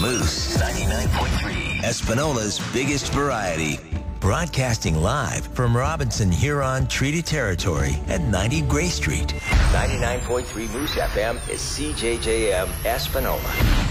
Moose 99.3, Espanola's biggest variety. Broadcasting live from Robinson Huron Treaty Territory at 90 Gray Street. 99.3 Moose FM is CJJM Espanola.